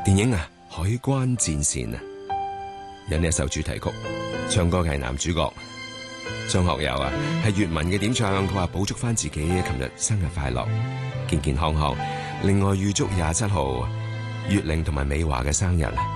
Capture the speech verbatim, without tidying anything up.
電影啊，海關戰線啊，有呢一首主題曲，唱歌嘅係男主角張學友啊，係粵文嘅點唱，佢話補祝翻自己琴日生日快樂，健健康康。另外預祝廿七號月玲同埋美華嘅生日啊。